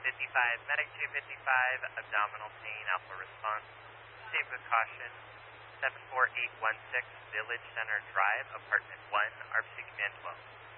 255, Medic 255, abdominal pain, alpha response. Save with caution, 74816 Village Center Drive, apartment 1, RFC Command 12.